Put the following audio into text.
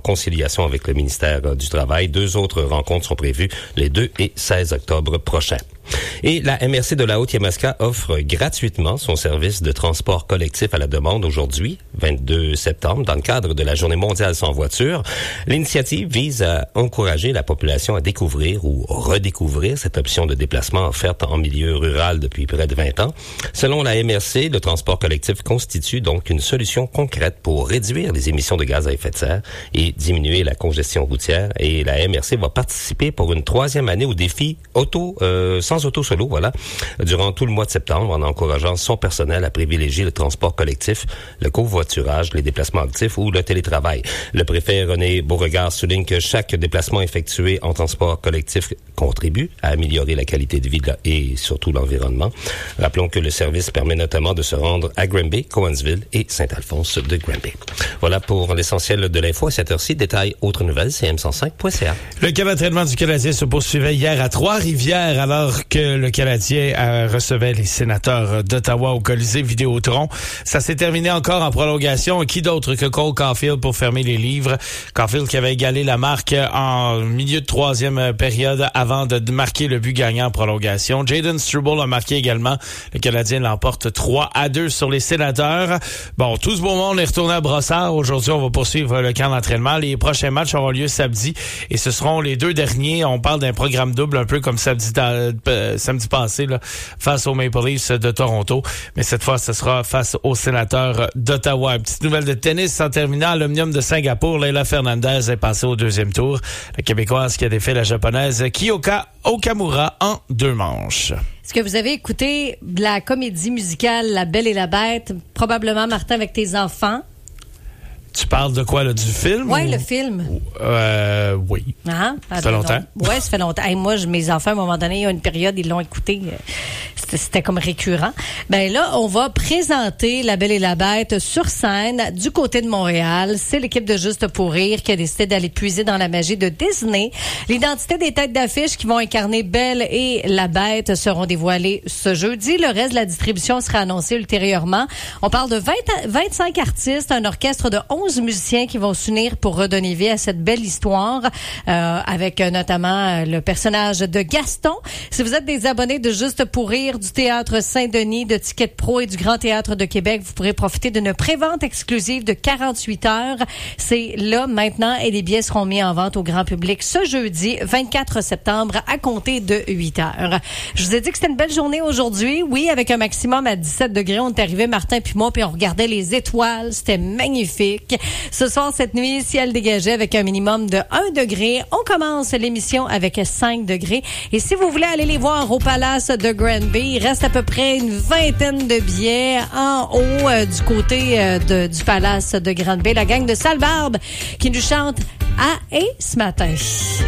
conciliation avec le ministère du Travail. 2 autres rencontres sont prévues les 2 et 16 octobre prochains. Et la MRC de la Haute-Yamaska offre gratuitement son service de transport collectif à la demande aujourd'hui, 22 septembre, dans le cadre de la Journée mondiale sans voiture. L'initiative vise à encourager la population à découvrir ou redécouvrir cette option de déplacement offerte en milieu rural depuis près de 20 ans. Selon la MRC, le transport collectif constitue donc une solution concrète pour réduire les émissions de gaz à effet de serre et diminuer la congestion routière. Et la MRC va participer pour une 3e année au défi sans auto-solo, durant tout le mois de septembre, en encourageant son personnel à privilégier le transport collectif, le covoiturage, les déplacements actifs ou le télétravail. Le préfet René Beauregard souligne que chaque déplacement effectué en transport collectif contribue à améliorer la qualité de vie et surtout l'environnement. Rappelons que le service permet notamment de se rendre à Granby, Cowansville et Saint-Alphonse de Granby. Voilà pour l'essentiel de l'info. À cette heure-ci, détails autres nouvelles, cm105.ca. Le camp d'entraînement du Canadien se poursuivait hier à Trois-Rivières alors que le Canadien recevait les sénateurs d'Ottawa au Colisée Vidéotron. Ça s'est terminé encore en prolongation. Qui d'autre que Cole Caulfield pour fermer les livres? Caulfield qui avait égalé la marque en milieu de 3e période avant de marquer le but gagnant en prolongation. Jayden Struble a marqué également. Le Canadien l'emporte 3-2 sur les sénateurs. Bon, tout ce beau monde est retourné à Brossard. Aujourd'hui, on va poursuivre le camp d'entraînement. Les prochains matchs auront lieu samedi et ce seront les 2 derniers. On parle d'un programme double un peu comme samedi passé là, face aux Maple Leafs de Toronto. Mais cette fois, ce sera face aux sénateurs d'Ottawa. Petite nouvelle de tennis en terminant à l'Omnium de Singapour. Leila Fernandez est passée au 2e tour. La Québécoise qui a défait la Japonaise Kiyoka Okamura en 2 manches. Est-ce que vous avez écouté la comédie musicale La Belle et la Bête? Probablement, Martin, avec tes enfants. Tu parles de quoi, là, du film? Oui, le film. Oui. Ah, ça fait longtemps? Oui, ça fait longtemps. Hey, moi, mes enfants, à un moment donné, il y a une période, ils l'ont écouté. C'était comme récurrent. Ben là, on va présenter La Belle et la Bête sur scène du côté de Montréal. C'est l'équipe de Juste pour rire qui a décidé d'aller puiser dans la magie de Disney. L'identité des têtes d'affiche qui vont incarner Belle et la Bête seront dévoilées ce jeudi. Le reste de la distribution sera annoncé ultérieurement. On parle de 25 artistes, un orchestre de 11 musiciens qui vont s'unir pour redonner vie à cette belle histoire, avec notamment le personnage de Gaston. Si vous êtes des abonnés de Juste pour rire, du Théâtre Saint-Denis, de Ticket Pro et du Grand Théâtre de Québec, vous pourrez profiter d'une prévente exclusive de 48 heures. C'est là maintenant et les billets seront mis en vente au grand public ce jeudi 24 septembre à compter de 8 heures. Je vous ai dit que c'était une belle journée aujourd'hui. Oui, avec un maximum à 17 degrés. On est arrivé, Martin puis moi, puis on regardait les étoiles. C'était magnifique. Ce soir, cette nuit, ciel dégagé avec un minimum de 1 degré. On commence l'émission avec 5 degrés. Et si vous voulez aller les voir au Palace de Granby, il reste à peu près une 20aine de billets en haut du côté du Palace de Granby. La gang de Sale Barbe qui nous chante « Ah et ce matin ».